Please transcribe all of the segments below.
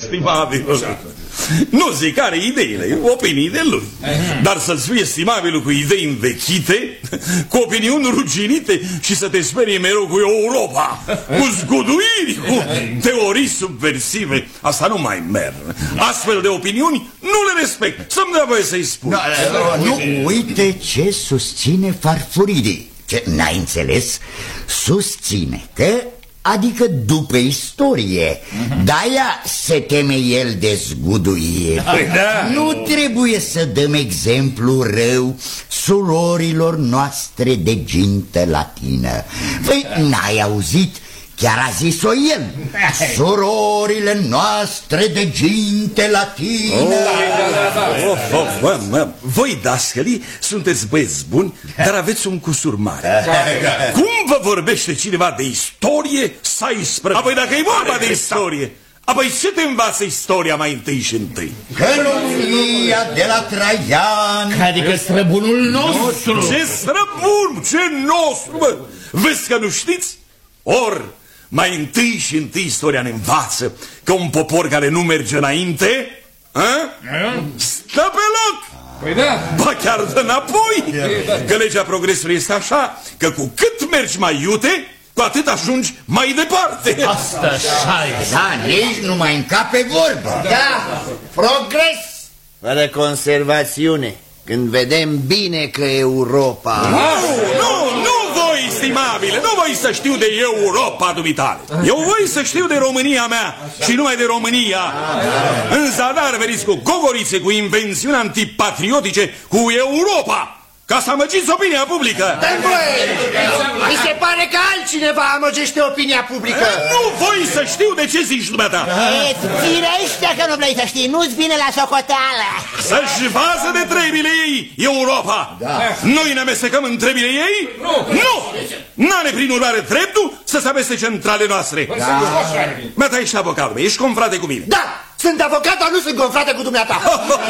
estimabilul. Nu zic, are ideile, opinii de lui. Dar să-ți fie estimabilul cu idei învechite, cu opiniuni ruginite și să te sperie mereu cu Europa, cu zguduiri, cu teorii subversive, asta nu mai merg. Astfel de opiniuni nu le respect. Să-mi dea voie să-i spun. Nu, uite ce susține Farfurii. N-ai înțeles? Susține că, adică după istorie, de-aia se teme el de zguduire. Nu trebuie să dăm exemplu rău surorilor noastre de gintă latină. Păi, n-ai auzit? Chiar a zis-o el. Surorile noastre de ginte latină. Voi, dascălii, sunteți băieți buni, dar aveți un cusur mare. Cum vă vorbește cineva de istorie, să-i spre... Apoi dacă e vorba de istorie, apoi ce te învață istoria mai întâi și întâi? Călăuria de la Traian. Adică străbunul nostru. Ce străbun, ce nostru, bă? Vezi că nu știți? Or, mai întâi și întâi istoria ne învață că un popor care nu merge înainte, stă pe loc. Păi da. Ba chiar dă înapoi. Că legea progresului este așa, că cu cât mergi mai iute, cu atât ajungi mai departe. Asta așa. Da, nici nu mai încape vorbă. Da, progres fără conservațiune. Când vedem bine că Europa... Nu voi, stimabile, nu voi să știu de Europa dumitale. Eu voi să știu de România mea și numai de România. În zadar veniți cu gogorițe, cu invențiuni antipatriotice, cu Europa, ca să amăgiți opinia publică. Dar voi, mi se pare că altcineva amăgește opinia publică. Nu voi să știu de ce zici dumneata. Firește că nu vrei să știi, nu-ți vine la socoteală. Să-și vază de trebile ei, Europa. Noi ne amestecăm în trebile ei? Nu! N-are prin urmare dreptul să se amestece între ale noastre. Mea ta, ești avocat, ești confrate cu mine. Da, sunt avocat, dar nu sunt confrate cu dumneata.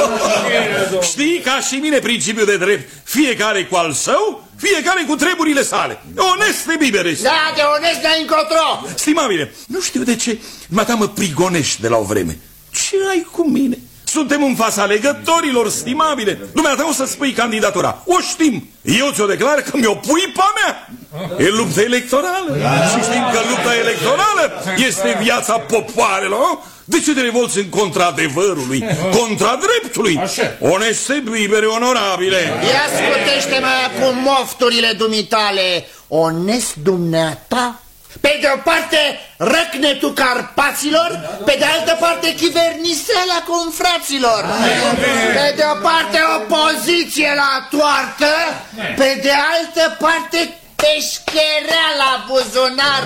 Știi, ca și mine, principiul de drept, fiecare cu al său, fiecare cu treburile sale. Oneste biberes. Da, de onest de încotro. Stimabile, nu știu de ce dumneata mă prigonești de la o vreme. Ce ai cu mine? Suntem în fața alegătorilor, stimabile. Dumneata o să spui candidatura. O știm. Eu ți-o declar că mi-o pui pe mea. E luptă electorală. Și știm că lupta electorală este viața popoarelor. De ce te revolți în contra adevărului, contra dreptului? Oneste, libere, onorabile. Ia scutește-mă cu mofturile dumitale. Onest dumneata? Pe de o parte răcnetul Carpaților, pe de altă parte chivernisela confraților. Pe de o parte opoziție la toartă, pe de altă parte peșcherea la buzunar.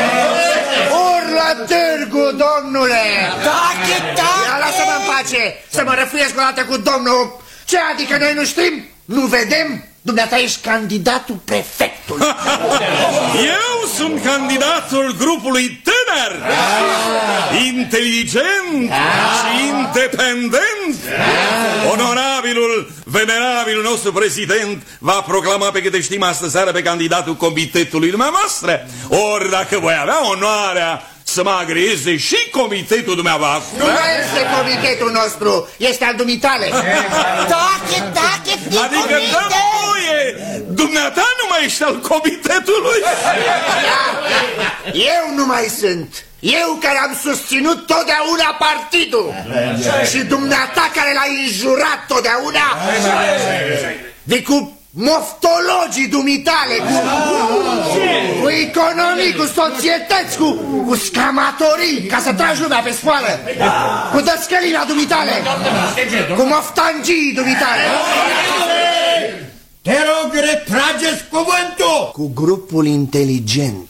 Urlă târgu, domnule! Ia lasă-mă în pace, să mă răfuiesc o dată cu domnul. Ce adică noi nu știm? Nu vedem? Dumneata ești candidatul prefectului. Eu sunt candidatul grupului tânăr, inteligent și independent. Onorabilul, venerabilul nostru prezident va proclama, pe câte știm, astă seară pe candidatul comitetului dumneavoastră. Ori dacă voi avea onoarea să mă agreeze și comitetul dumneavoastră. Nu mai este comitetul nostru, este al dumitale. Adică dă voie, dumneata nu mai ești al comitetului. Eu nu mai sunt. Eu care am susținut totdeauna partidul. Și dumneata care l-ai înjurat totdeauna. De cu moftologii dumitale, cu economii, cu societăți, cu scamatorii, ca să tragi lumea pe spoală, cu dăscălina dumitale, cu moftangii dumitale. Te rog, retrageți cuvântul. Cu grupul inteligent,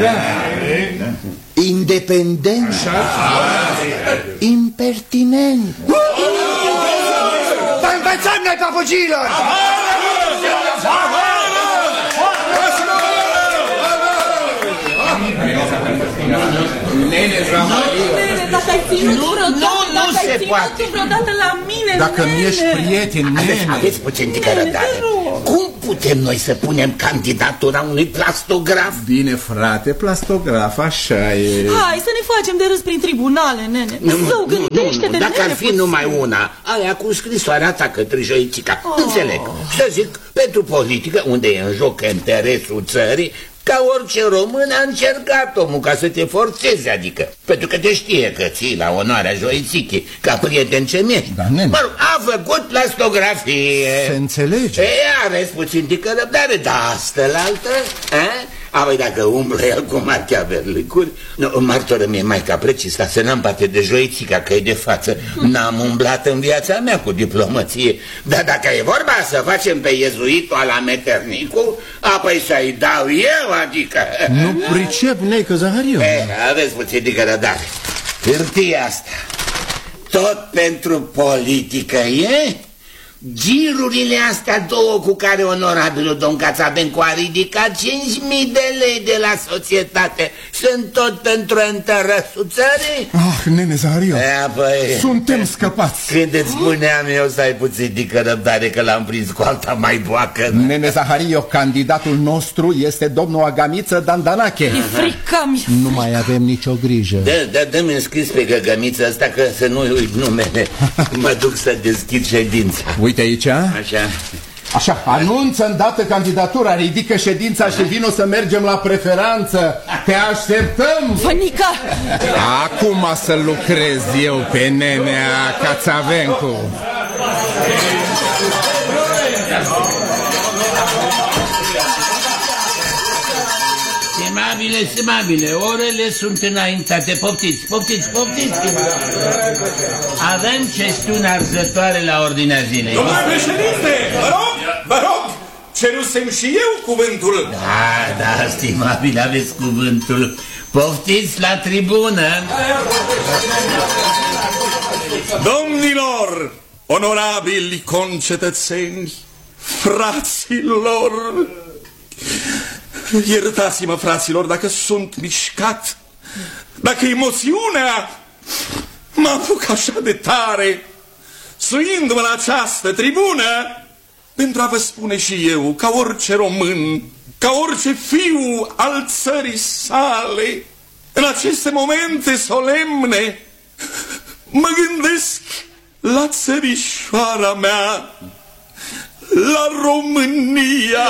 independent, impertinent. Dar învățăm noi, papugiilor! Dacă ai ținut vreodată la mine, dacă mi ești prieten, nene. Aveți puțin tică răbdare. Cum putem noi să punem candidatura unui plastograf? Bine, frate, plastograf, așa e. Hai să ne facem de râs prin tribunale, nene. Zău, gândește-te, dacă ar fi puțin. numai una, aia cu scrisoarea ta către Joițica, înțeleg. Să zic, pentru politică, unde e în joc interesul țării, ca orice român a încercat omul ca să te forțeze, adică. Pentru că te știe că ții la onoarea Joițichii, ca prieten ce mi-ești. Da, nene. Mă rog, a făcut plastografie. Se înțelege. Are puțin tică răbdare, dar asta la altă, apoi dacă umblă el cu machiavellicuri, martoră mie maica precisă, să n-am parte de Joițica, că e de față. N-am umblat în viața mea cu diplomăție. Dar dacă e vorba să facem pe iezuitul ala Meternicu, apoi să-i dau eu, adică... Nu pricep, neică Zahariu. Aveți puțin tică răbdare. Hârtia asta, tot pentru politică e? Girurile astea două cu care onorabilul domn Cațavencu a ridicat 5.000 de lei de la societate sunt tot pentru întărăsul țării? Nene Zahariu, suntem scăpați. Când îți spuneam eu să ai puțin dică răbdare că l-am prins cu alta mai boacă. Nene Zahariu, candidatul nostru este domnul Agamiță Dandanache. E frică mi. Nu mai avem nicio grijă. Dă-mi înscris pe găgămiță asta că să nu uit numele. Mă duc să deschid ședința. Uite aici. Așa, anunță îndată candidatura, ridică ședința și vino să mergem la preferanță. Te așteptăm! Fănica! Acum să lucrez eu pe nenea Cațavencu. Stimabile, orele sunt înaintate. Poftiți. Avem chestiuni arzătoare la ordinea zilei. Domnule președinte, vă rog, cerusem și eu cuvântul. Da, stimabile, aveți cuvântul. Poftiți la tribună. Domnilor, onorabili concetățeni, fraților, iertați-mă, fraților, dacă sunt mișcat, dacă emoțiunea mă apuc așa de tare, suindu-mă la această tribună, pentru a vă spune și eu, ca orice român, ca orice fiu al țării sale, în aceste momente solemne, mă gândesc la țărișoara mea, la România,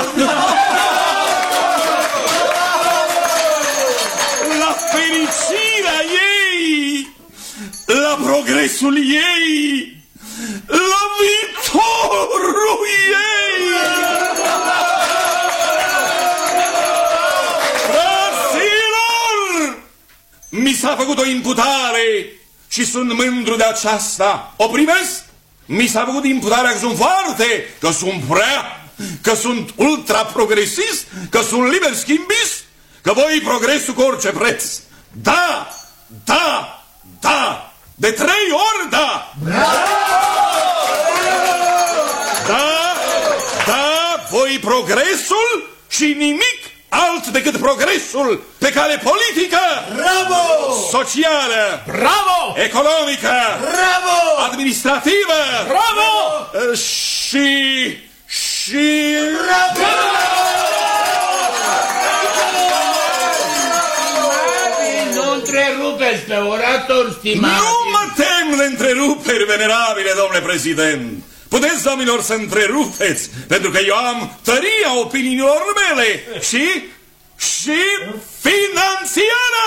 la fericirea ei, la progresul ei, la viitorul ei. Fraților, mi s-a făcut o imputare și sunt mândru de aceasta. O primesc? Mi s-a făcut imputarea că sunt foarte, că sunt prea, că sunt ultra-progresist, că sunt liber schimbist, că voi progresul cu orice preț. Da, de 3 ori da. Da, voi progresul și nimic alt decât progresul pe cale politică, bravo! Socială, bravo! Economică, bravo! Administrativă, bravo! Și bravo! Nu întrerupeți pe orator, stimați. Nu mă tem de întreruperi, venerabile domnule prezident. Puteți, domnilor, să întrerupeți, pentru că eu am tăria opiniilor mele și finanțiară.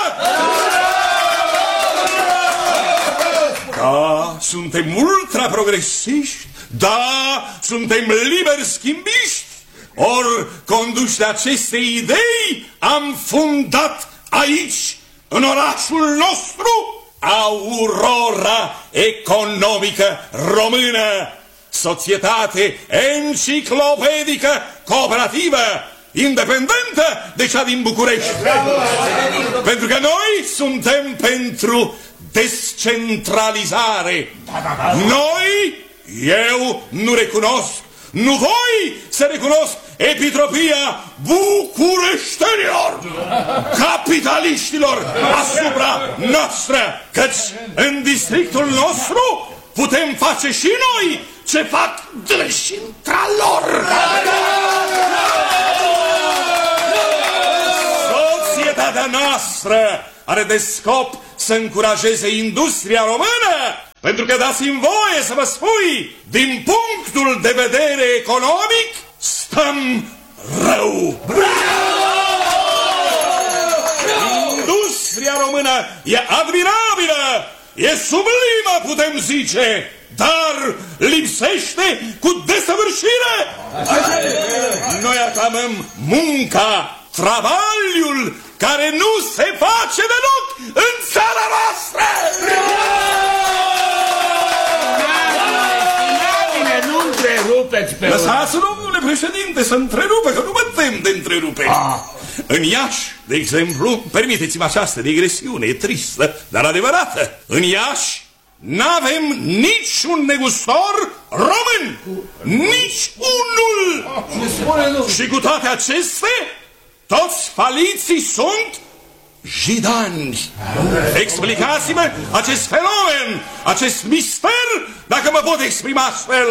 Da, suntem ultra-progresiști, da, suntem liberi schimbiști, ori conduși de aceste idei am fundat aici, în orașul nostru, Aurora Economică Română, societate enciclopedică, cooperativă, independentă de cea din București. Pentru că noi suntem pentru descentralizare. Noi, eu nu recunosc, nu voi să recunosc epitropia bucureștenilor, capitaliștilor asupra noastră, căci în districtul nostru putem face și noi ce fac dârși intra lor. societatea noastră are de scop să încurajeze industria română, pentru că dați-mi voie să vă spui, din punctul de vedere economic, stăm rău. Industria română e admirabilă, e sublimă, putem zice, dar lipsește cu desăvârșire. Noi aclamăm munca, travaliul, care nu se face deloc în țara noastră. Nu întrerupeți pe Lăsați, domnule președinte, să întrerupe, că nu mă tem de întrerupe. În Iași, de exemplu, permiteți-mi această digresiune, e tristă, dar adevărată. În Iași n-avem niciun negustor român, nici unul. Și cu toate acestea, toți faliții sunt jidani. Explicați-mă acest fenomen, acest mister, dacă mă pot exprima astfel.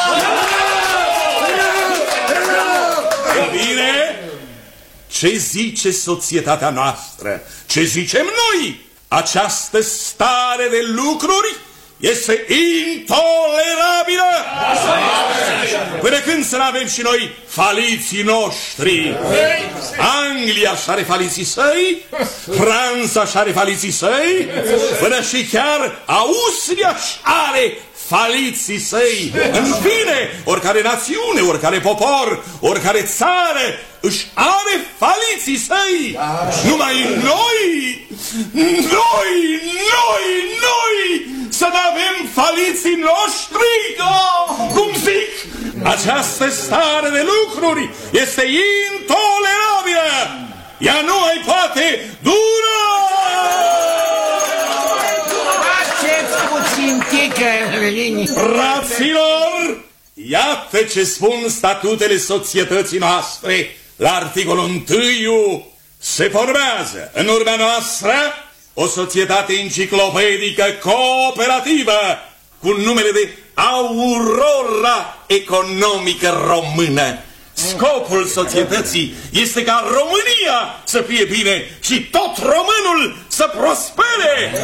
Bine, ce zice societatea noastră? Ce zicem noi? Această stare de lucruri este intolerabilă. Până când să n-avem și noi faliții noștri? Anglia și are faliții săi, Franța și are faliții săi, până și chiar Austria și are faliții săi. În fine, oricare națiune, oricare popor, oricare țară își are faliții săi. Numai noi să n-avem faliții noștri. Cum zic, această stare de lucruri este intolerabilă. Ea nu mai poate dura. Faceți puțin tică, Fraților, iată ce spun statutele societății noastre. La articolul 1 se formează în urmea noastră o societate enciclopedică cooperativă cu numele de Aurora Economică Română. Scopul societății este ca România să fie bine și tot românul să prospere.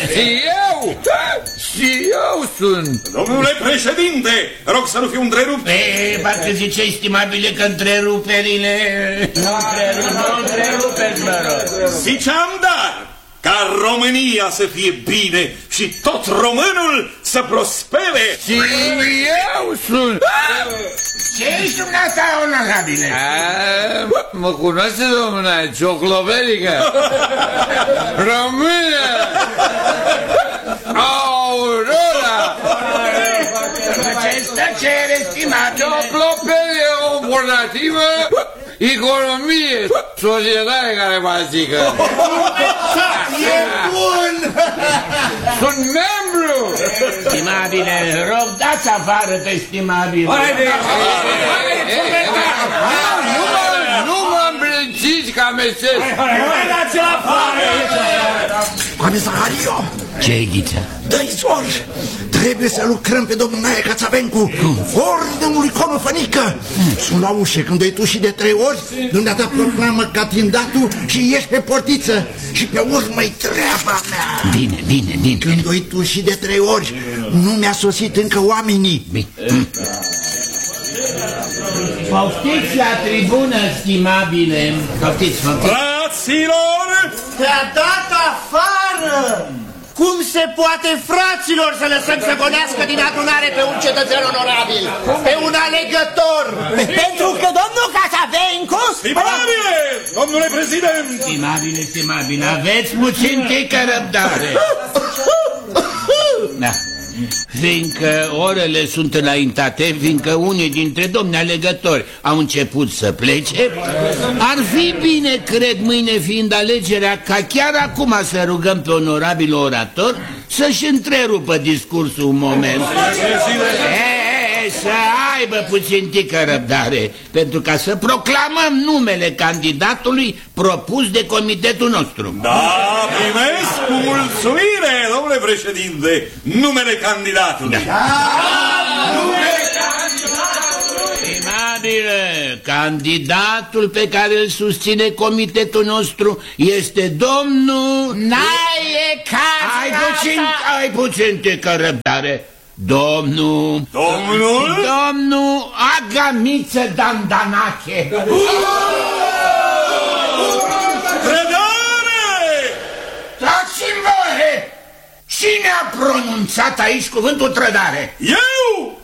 Și eu sunt. Domnule președinte, rog să nu fiu întrerupt. Parcă ziceai, stimabile, că întreruperile... Nu întrerupeți, mă rog. Ziceam, dar ca România să fie bine și tot românul să prospere. Și eu sunt. Ce ești dumneata, onorabile? Mă cunoaște, domnule, cioclovelică. Română. Aurora. Ce tăcere, stimat. Cioclovelică corporativă, economie, societate care vă zică. E bun! Sunt membru! Stimabile, rog, dați afară pe stimabile. Nu mă îmbrânciți ca mesej. Dați-l afară! Oameni Zahario! Ce-i, Ghiță? Dă-i zor! Trebuie să lucrăm pe domnul Nae Cațavencu. Ordinul lui Conu Fănică. Sunt la ușă, când o-i tu și de 3 ori, dumneata proclamă candidatul și ieși pe portiță. Și pe urmă-i treaba mea. Bine. Când o-i tu și de 3 ori, nu mi-a sosit încă oamenii. Poftiți la tribună, stimabile. Poftiți. Fraților! Te-a dat afară! Cum se poate, fraților, să lăsăm să gonească din adunare pe un cetățean onorabil, pe un alegător? Pentru că domnul Cațavencu... Stimabile, domnule prezident! Stimabile, aveți puțin tică răbdare. Da. Fiindcă orele sunt înaintate, fiindcă unii dintre domni alegători au început să plece, ar fi bine, cred, mâine fiind alegerea, ca chiar acum să rugăm pe onorabil orator să-și întrerupă discursul un moment. Să aibă puțin tică răbdare, pentru ca să proclamăm numele candidatului propus de comitetul nostru. Da, primesc cu mulțumire, domnule președinte, numele candidatului. Numele candidatului! Stimabile, candidatul pe care îl susține comitetul nostru este domnul... N-ai Ai puțin tică răbdare. Domnul Agamiță Dandanache. Trădare! Dați-mi voie! Cine a pronunțat aici cuvântul trădare? Eu!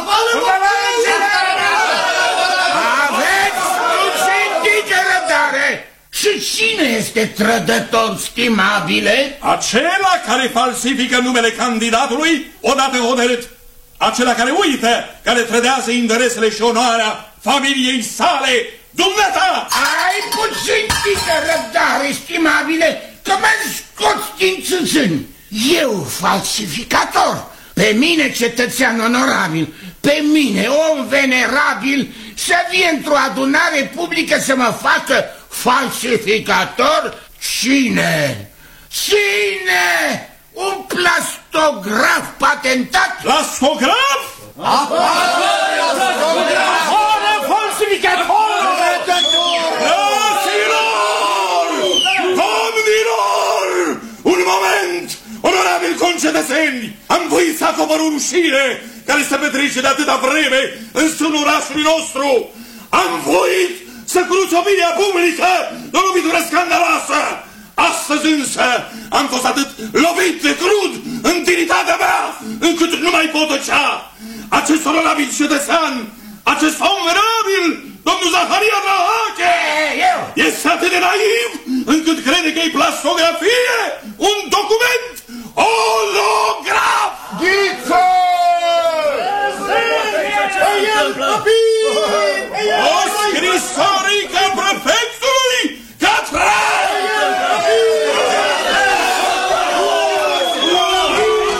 Aveți puțin tică răbdare! Și cine este trădător, stimabile? Acela care falsifică numele candidatului odată hotărât. Acela care uită, care trădează interesele și onoarea familiei sale. Dumneata! Ai puțin tică răbdare, stimabile, că mă scoți din țâțâni. Eu, falsificator, pe mine, cetățean onorabil, pe mine, om venerabil, să vii într-o adunare publică să mă facă falsificator? Cine? Cine? Un plastograf patentat? Plastograf? Domnilor! Un moment! Onorabili concetățeni! Am voit să acopăr o rușine care se petrece de atâta vreme în sânul orașului nostru! Am voit să cruți opinia publică de o lovitură scandaloasă! Astăzi însă am fost atât lovit de crud în dignitatea mea încât nu mai pot tăcea! Acest onorabil cetățean, acest om venerabil, domnul Zaharia Drahache, este atât de naiv încât crede că e plastografie un document hologramfic!